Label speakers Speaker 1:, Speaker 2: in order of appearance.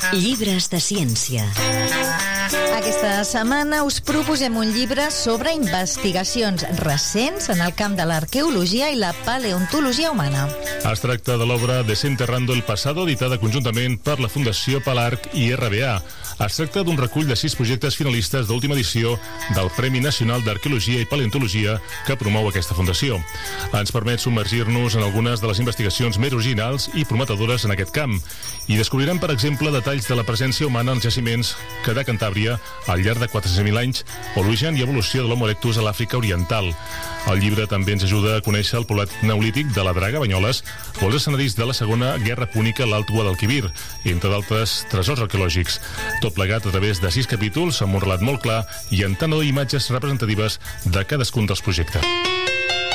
Speaker 1: Llibres de ciència.
Speaker 2: Aquesta setmana us proposem un llibre sobre investigacions recents en el camp de l'arqueologia i la paleontologia humana.
Speaker 3: Es tracta de l'obra Desenterrando el pasado, editada conjuntament per la Fundació Palarc i RBA. Es tracta d'un recull de 6 projectes finalistes d'última edició del Premi Nacional d'Arqueologia i Paleontologia que promou aquesta fundació. Ens permet submergir-nos en algunes de les investigacions més originals i prometedores en aquest camp i descobrirem, per exemple, detalls de la presència humana en jaciments que de Cantàbria al llarg de 400.000 anys o l'origen i evolució de l'Homo erectus a l'Àfrica Oriental. El llibre també ens ajuda a conèixer el poblat neolític de la Draga, Banyoles, o els escenaris de la Segona Guerra Púnica a l'Alt Guadalquivir, entre d'altres tresors arqueològics. Tot plegat a través de 6 capítols amb un relat molt clar i en tant o imatges representatives de cadascun dels projectes.